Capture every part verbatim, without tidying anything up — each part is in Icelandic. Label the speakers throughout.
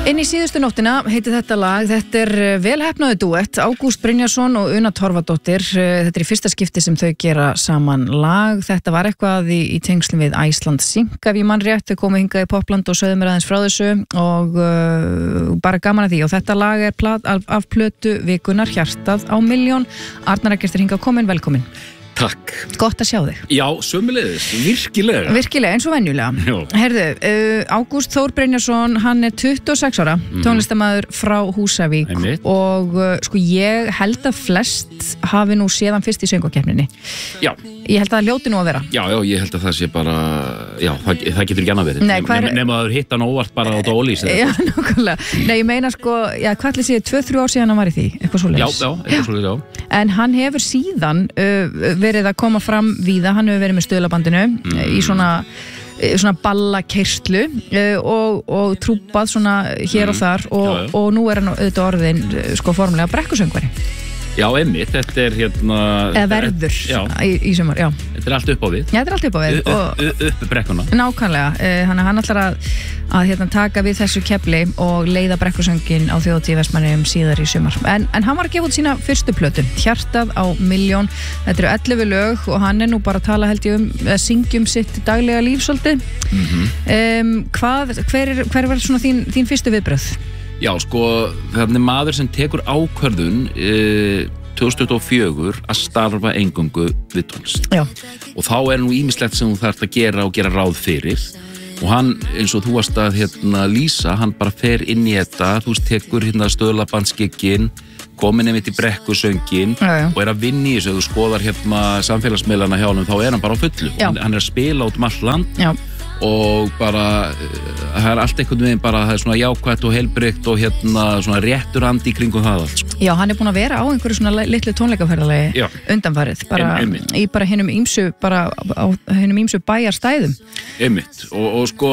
Speaker 1: Inn í síðustu nóttina heitir þetta lag, þetta er velheppnaðu duett, Ágúst Brynjarsson og Una Torfadóttir, þetta er í fyrsta skipti sem þau gera saman lag, þetta var eitthvað í, í tengslum við Iceland Sync, ef ég mann rétt, þau komu hingað í Popland og sögðu mér aðeins frá þessu og uh, bara gaman að því og þetta lag er plat, af, af plötu vikunar Hjartað á milljón, Arnar Eggerts er hingað komin, velkomin.
Speaker 2: Takk.
Speaker 1: Gott að sjá þig.
Speaker 2: Já, sömuleiðis, virkilega.
Speaker 1: Virkilega, eins og venjulega.
Speaker 2: Já.
Speaker 1: Herðu, uh, Ágúst Þór Brynjarsson, hann er tuttugu og sex ára, mm. tónlistarmaður frá Húsavík
Speaker 2: Einmitt.
Speaker 1: og uh, sko ég held að flest hafi nú séðan fyrst í söngvakeppninni.
Speaker 2: Já.
Speaker 1: Ég held að það ljóti nú að vera.
Speaker 2: Já, já, ég held að það sé bara, já, það, það getur ekki annað verið.
Speaker 1: Nei, hvað er...
Speaker 2: Nefn að það hitt hann óvart bara á Dólís.
Speaker 1: Já, nákvæmlega. Nei, ég meina sko, já, hvað ætli sé, tvö, þrjú ár síðan hann var í því, eitthvað svoleiðis.
Speaker 2: Já, já, eitthvað svoleiðis, já.
Speaker 1: En hann hefur síðan uh, verið að koma fram víða, hann hefur verið með Stuðlabandinu mm. í svona, svona ballakeyrslu uh, og, og trúpað svona hér mm. og þar og, já, já. Og nú er hann auðvitað orðin sko formulega brekkusöngvari.
Speaker 2: Já, einmitt, þetta er hérna...
Speaker 1: Eða verður í, í sumar, já.
Speaker 2: Þetta er allt upp á við.
Speaker 1: Já, þetta er allt upp á við.
Speaker 2: Upp, upp brekkuna.
Speaker 1: Nákvæmlega. Uh, hann, hann ætlar að, að hérna, taka við þessu kefli og leiða brekkusöngin á Þjóðhátíð í Vestmannaeyjum síðar í sumar. En, en hann var að gefa út sína fyrstu plötu, Hjartað á milljón. Þetta eru ellefu lög og hann er nú bara að tala held ég um, að syngjum sitt daglega líf svolítið. Mm-hmm. um, hvað, hver, er, hver var svona þín, þín fyrstu viðbrögð?
Speaker 2: Já, sko, þannig maður sem tekur ákvörðun e, tvö þúsund tuttugu og fjögur að starfa eingöngu við tónlist. Já. Og þá er nú ýmislegt sem þú þarft að gera og gera ráð fyrir. Og hann, eins og þú varst að hérna, lýsa, hann bara fer inn í þetta, þú veist, tekur hérna Stuðlabandsgiggin, komin einmitt í brekkusöngin já, já. Og er að vinna í þessu, þú skoðar hérna samfélagsmiðlana hjá hann, þá er hann bara á fullu. Hann, hann er að spila út um allt land. Já. Og bara, það er allt einhvern veginn bara, það er svona jákvætt og heilbrigt og hérna svona réttur andi í kringum það allt. Sko.
Speaker 1: Já, hann er búinn að vera á einhverju svona litlu tónleikaferðalagi undanfarið, bara
Speaker 2: Ein,
Speaker 1: í bara hinum ýmsu, bara á hinum ýmsu bæjarstæðum.
Speaker 2: Einmitt, og, og sko,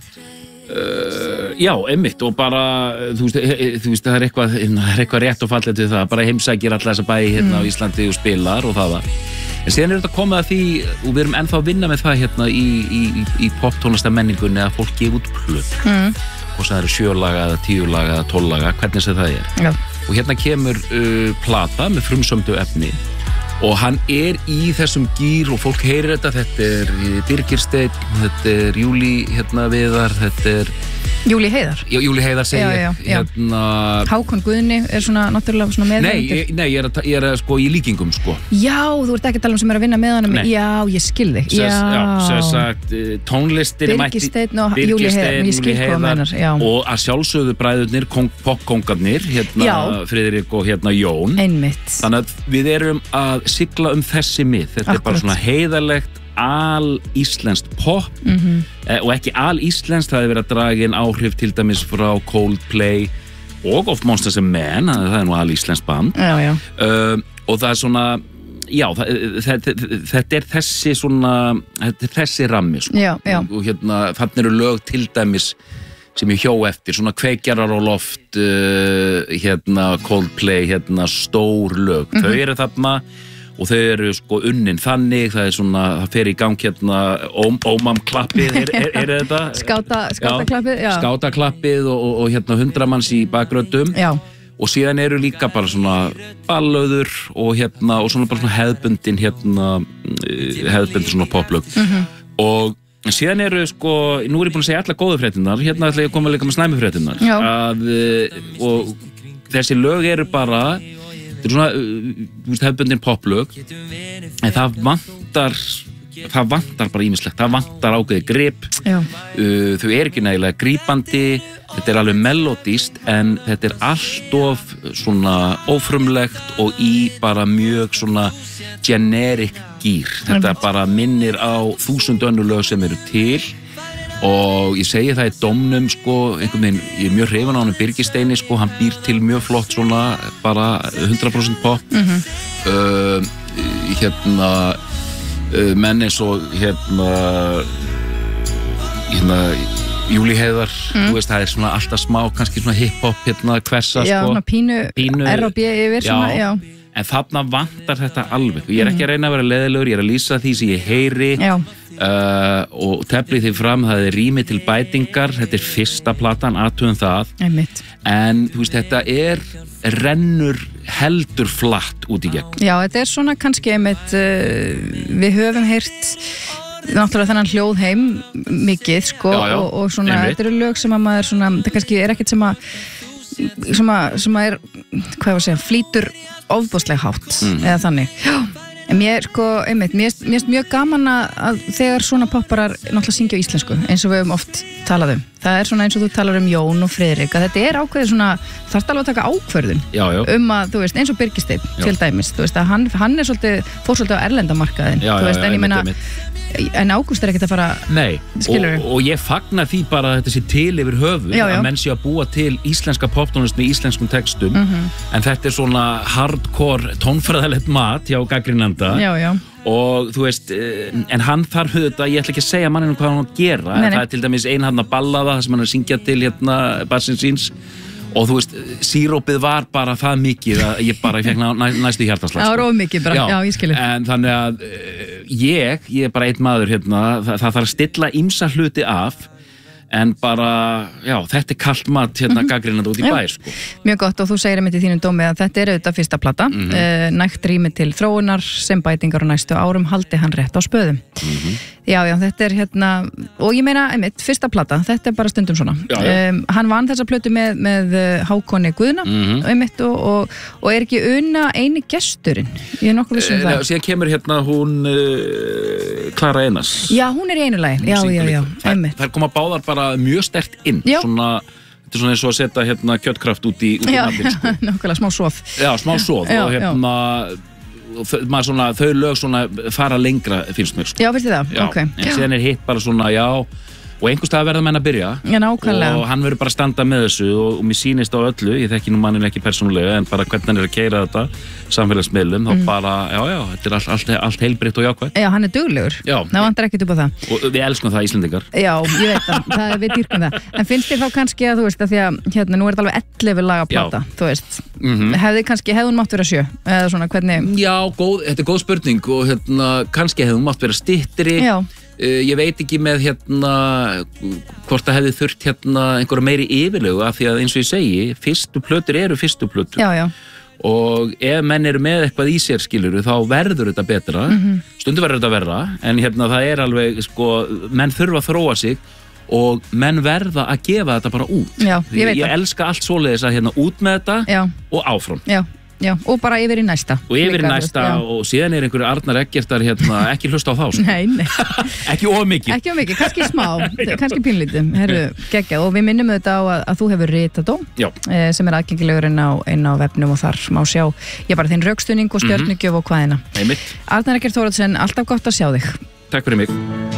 Speaker 2: uh, já, einmitt, og bara, þú veist, he, þú veist, það er eitthvað, það er eitthvað rétt og fallegt við það, bara heimsækir alla þessa bæi hérna mm. á Íslandi og spilar og það var. En síðan er þetta komið að því, og við erum ennþá að vinna með það hérna í, í, í, í poptónlistamenningunni að fólk gefa út plöt. Mm. Hvort það eru sjölaga eða tíulaga eða tólllaga, hvernig sem það er. Já. Og hérna kemur uh, plata með frumsömdu efni og hann er í þessum gír og fólk heyrir þetta, þetta er Birgir Steinn, þetta er Júlí hérna Viðar, þetta er...
Speaker 1: Júlí Heiðar?
Speaker 2: Já, Júlí Heiðar segir
Speaker 1: já, já, já.
Speaker 2: Hérna...
Speaker 1: Hákon Guðni er svona náttúrulega svona meðverundur.
Speaker 2: Nei, nei, ég er, að, ég er að, sko í líkingum sko.
Speaker 1: Já, þú ert ekki að tala um sem er að vinna með hann. Já, ég skil þig. Já,
Speaker 2: já sem sagt, tónlistin
Speaker 1: Birgir Steinn og Júlí Heiðar, ég skil hvað mennar.
Speaker 2: Og að sjálfsögðu bræðurnir, popkongarnir, hérna já. Friðrik og hérna Jón.
Speaker 1: Einmitt.
Speaker 2: Þannig að við erum að sigla um þessi mið. Þetta Akkurat. Er bara svona heiðarlegt al-íslenskt pop mm-hmm. eh, og ekki al-íslenskt, það hefur verið að draga inn áhrif til dæmis frá Coldplay og oft Monsters and Men, það er nú al-íslenskt band
Speaker 1: já, já.
Speaker 2: Uh, og það er svona já, það, þetta, þetta er þessi svona, þetta er þessi rammi sko.
Speaker 1: já, já.
Speaker 2: Og, og hérna, þannig eru lög til dæmis sem ég hjó eftir, svona Kveikjarar á loft uh, hérna Coldplay, hérna stór lög, mm-hmm. þau eru þarna og þau eru sko unnin þannig, það er svona, það fer í gang hérna óm, ómamklappið, er, er, er þetta?
Speaker 1: Skáta, skátaklappið, já.
Speaker 2: Skátaklappið og, og, og hérna hundramanns í bakgröndum. Já. Og síðan eru líka bara svona ballöður og hérna, og svona bara svona hefðbundin hérna, hefðbundin svona poplög. Mm-hmm. Og síðan eru sko, nú er ég búin að segja alla góðu fréttinnar, hérna ætla ég að koma líka með slæmu fréttinnar. Já. Að, og þessi lög eru bara, þetta er svona, þú veist, hefðbundin poplög, en það vantar, það vantar bara ýmislegt, það vantar ákveðið grip, uh, þau eru ekki nægilega grípandi, þetta er alveg melodíst, en þetta er allt of svona ófrumlegt og í bara mjög svona generic gír, þetta bara minnir á þúsund önnur lög sem eru til, og ég segi það í dómnum sko, einhvern veginn, ég er mjög hrifinn á hann Birgir Steini sko, hann býr til mjög flott svona bara hundrað prósent pop mm-hmm. uh, hérna uh, menn eins og hérna hérna Júlí Heiðar, mm. þú veist, það er svona alltaf smá kannski svona hip-hop hérna hversa
Speaker 1: já,
Speaker 2: sko,
Speaker 1: pínu, pínu R og B yfir svona, já,
Speaker 2: en þarna vantar þetta alveg og ég er ekki að reyna að vera leiðilegur, ég er að lýsa því sem ég heyri. Já. Uh, og teflið því fram, það er rými til bætingar, þetta er fyrsta platan, athugum það.
Speaker 1: Einmitt.
Speaker 2: En þú veist, þetta er rennur heldur flatt út í gegn.
Speaker 1: Já, þetta er svona kannski einmitt, uh, við höfum heyrt náttúrulega þennan hljóðheim mikið, sko,
Speaker 2: já, já,
Speaker 1: og, og svona,
Speaker 2: einmitt.
Speaker 1: þetta eru lög sem að maður svona, það kannski er ekkert sem að sem að, sem að er, hvað ég var að segja, flýtur ofboðslega hátt, mm. eða þannig. Já. En mér, sko, einmitt, mér er mjög gaman að, að þegar svona popparar náttúrulega syngja á íslensku, eins og við höfum oft talað um. Það er svona eins og þú talar um Jón og Friðrik, að þetta er ákveðið svona, þarf alveg að taka ákvörðun
Speaker 2: já, já.
Speaker 1: um að, þú veist, eins og Birgisteinn til dæmis, þú veist, að hann, hann er svolítið, fór svolítið á erlendamarkaðin,
Speaker 2: já,
Speaker 1: þú veist,
Speaker 2: já,
Speaker 1: en ég meina, en Ágúst er ekkert að fara,
Speaker 2: nei, og, og ég fagna því bara að þetta sé til yfir höfu,
Speaker 1: já, já.
Speaker 2: að menn sé að búa til íslenska poptónlist með íslenskum textum,
Speaker 1: mm -hmm.
Speaker 2: en þetta er svona hardcore tónfræðilegt mat hjá gagnrýnanda.
Speaker 1: Já, já.
Speaker 2: Og þú veist, en hann þarf þetta, ég ætla ekki að segja manninu hvað hann á að gera,
Speaker 1: nei, nei.
Speaker 2: en það er til dæmis ein hann að ballaða, það sem hann er að syngja til hérna bassinn síns, og þú veist, sírópið var bara það mikið að ég bara, ég fekk næ, næstu hjartaslag.
Speaker 1: Það var of mikið bara, já, já ég skilur.
Speaker 2: En þannig að ég, ég er bara einn maður hérna, það, það þarf að stilla ýmsa hluti af, en bara, já, þetta er kalt mat hérna mm -hmm. gagnrýnandi út í bæ, sko.
Speaker 1: Mjög gott, og þú segir einmitt í þínum dómi að þetta er auðvitað fyrsta plata, mm -hmm. uh, nægt rými til þróunar sem bætingar á næstu árum haldi hann rétt á spöðum.
Speaker 2: Mm -hmm.
Speaker 1: Já, já, þetta er hérna, og ég meina, einmitt, fyrsta plata, þetta er bara stundum svona.
Speaker 2: Já, já.
Speaker 1: Um, hann vann þessa plötu með, með Hákoni Guðna,
Speaker 2: mm -hmm.
Speaker 1: einmitt, og, og, og er ekki Una eini gesturinn? Ég er nokkuð vissum
Speaker 2: e,
Speaker 1: það.
Speaker 2: Síðan kemur hérna hún uh, Klara Einars.
Speaker 1: Já, hún er í einu lagi, já, já, já, einmitt.
Speaker 2: Þær koma báðar bara mjög sterkt inn,
Speaker 1: já.
Speaker 2: Svona, þetta er svona eins og að setja hérna kjöttkraft út í, út í matinn, sko.
Speaker 1: Nákvæmlega, smá soð.
Speaker 2: Já, smá soð,
Speaker 1: já,
Speaker 2: og hérna, maður svona, þau lög svona fara lengra, finnst mér, sko.
Speaker 1: Já, finnst þið það?
Speaker 2: Já,
Speaker 1: ok.
Speaker 2: En síðan er hitt bara svona, já, og einhvers stað verða menn að byrja.
Speaker 1: Já, nákvæmlega.
Speaker 2: Og hann verður bara að standa með þessu og, og mér sýnist á öllu, ég þekki nú mannin ekki persónulega, en bara hvernig hann er að keyra þetta, samfélagsmiðlum, mm. þá bara, já, já, þetta er allt, allt, allt heilbrigt og jákvætt.
Speaker 1: Já, hann er duglegur.
Speaker 2: Já.
Speaker 1: Það vantar ekkert upp á það.
Speaker 2: Og við elskum það, Íslendingar.
Speaker 1: Já, ég veit það, það við dýrkum það. En finnst þér þá kannski að, þú veist, að því að, hérna, nú er þetta alveg ellefu laga plata, þú veist. Mm -hmm. Hefði kannski, hefði hún mátt vera sjö, eða svona, hvernig?
Speaker 2: Já, góð, þetta er góð spurning og hérna, kannski hefði hún mátt vera styttri.
Speaker 1: Já.
Speaker 2: Uh, ég veit ekki með hérna hvort það hefði þurft hérna einhverja meiri yfirlegu af því að eins og ég segi, fyrstu plötur eru fyrstu plötur.
Speaker 1: Já, já.
Speaker 2: Og ef menn eru með eitthvað í sér, skiluru, þá verður þetta betra, mm -hmm. stundum verður þetta verra, en hérna það er alveg, sko, menn þurfa að þróa sig og menn verða að gefa þetta bara út.
Speaker 1: Já, ég veit
Speaker 2: ég
Speaker 1: það.
Speaker 2: elska allt svoleiðis að hérna út með þetta
Speaker 1: já.
Speaker 2: Og áfram.
Speaker 1: Já. Já, og bara yfir í næsta.
Speaker 2: Og yfir í næsta já. Og síðan er einhverju Arnar Eggertar hérna, ekki hlusta á þá, sko.
Speaker 1: Nei, nei.
Speaker 2: Ekki of mikið.
Speaker 1: Ekki of mikið, kannski smá, kannski pínlítið, herru, geggjað. Og við minnum auðvitað á að, að þú hefur ritað dóm, eh, sem er aðgengilegur inn á, inn á vefnum og þar má sjá, ég bara þinn rökstuðning og stjörnugjöf mm -hmm. og hvaðina.
Speaker 2: Einmitt.
Speaker 1: Arnar Eggert Thoroddsen, alltaf gott að sjá þig.
Speaker 2: Takk fyrir mig.